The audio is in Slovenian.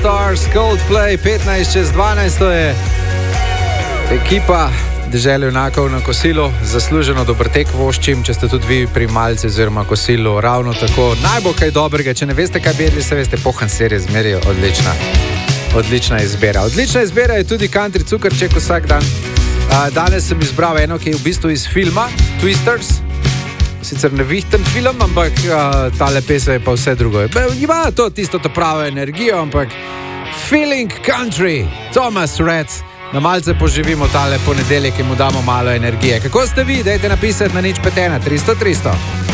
Stars, Coldplay, 15:12, to je ekipa Dežele junakov na kosilu, zasluženo dober tek voščim, če ste tudi vi pri malce oziroma kosilu, ravno tako. Naj bo kaj dobrega, če ne veste, kaj bi jedli, se veste, pohan serije zmeri, odlična izbira. Odlična izbira je tudi country cukrček vsak dan. Danes sem izbral eno, ki je v bistvu iz filma Twisters. Sicer nevihten film, ampak tale pesem je pa vse drugo. Ima to tisto pravo energijo, ampak Feeling Country, Thomas Rhett. Na malce poživimo tale ponedeljek in mu damo malo energije. Kako ste vi? Dajte napisati na 051 300 300.